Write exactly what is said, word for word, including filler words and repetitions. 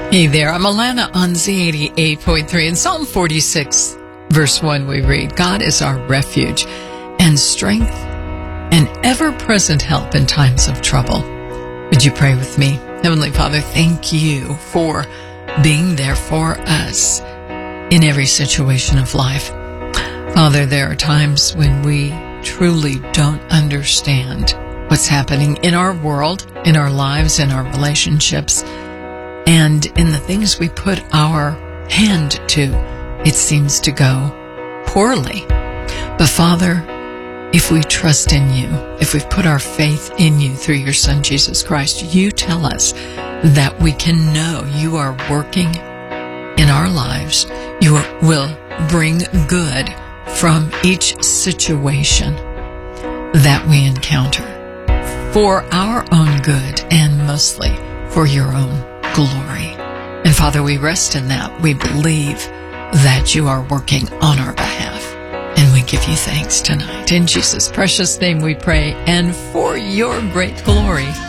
Hey there, I'm Alana on Z eighty-eight point three. In Psalm forty-six, verse one, we read, God is our refuge and strength and ever-present help in times of trouble. Would you pray with me? Heavenly Father, thank you for being there for us in every situation of life. Father, there are times when we truly don't understand what's happening in our world, in our lives, in our relationships, and in the things we put our hand to. It seems to go poorly. But Father, if we trust in you, if we've put our faith in you through your Son, Jesus Christ, you tell us that we can know you are working in our lives. You will bring good from each situation that we encounter for our own good and mostly for your own glory. And Father, we rest in that. We believe that you are working on our behalf. And we give you thanks tonight. In Jesus' precious name we pray, and for your great glory.